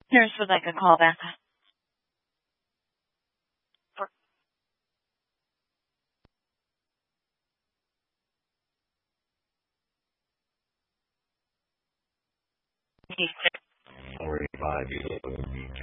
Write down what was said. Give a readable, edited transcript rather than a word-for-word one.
Nurse would like a call back. For Sorry, 5